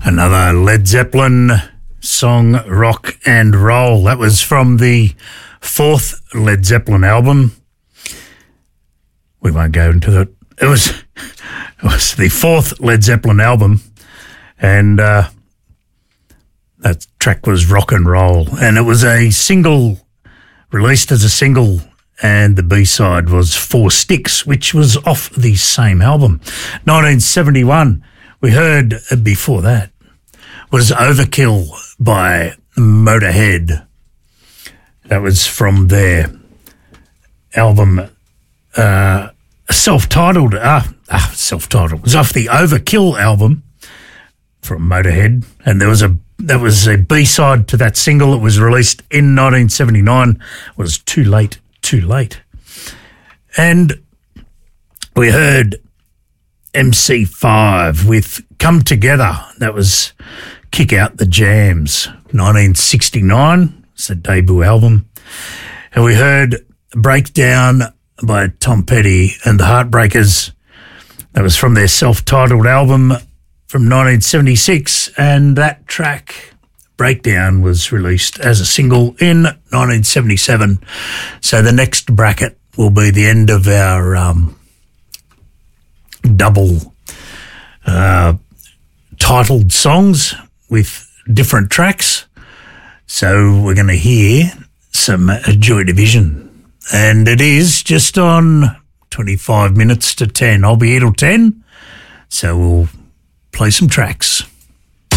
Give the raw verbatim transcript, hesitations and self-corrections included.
Another Led Zeppelin song, Rock and Roll. That was from the fourth Led Zeppelin album. We won't go into it. It was, it was the fourth Led Zeppelin album, and uh, that track was Rock and Roll. And it was a single, released as a single, and the B-side was Four Sticks, which was off the same album. nineteen seventy-one, we heard before that, was Overkill by Motorhead. That was from their album, uh, self-titled, uh, uh, self-titled. It was off the Overkill album from Motorhead, and there was a that was a B-side to that single. It was released in nineteen seventy-nine. It was Too Late, Too Late. And we heard M C five with Come Together. That was Kick Out the Jams, nineteen sixty-nine. It's a debut album. And we heard Breakdown by Tom Petty and the Heartbreakers. That was from their self-titled album from nineteen seventy-six. And that track, Breakdown, was released as a single in nineteen seventy-seven. So the next bracket will be the end of our um, double uh, titled songs with different tracks. So we're going to hear some uh, Joy Division. And it is just on twenty-five minutes to ten. I'll be here till ten. So we'll play some tracks.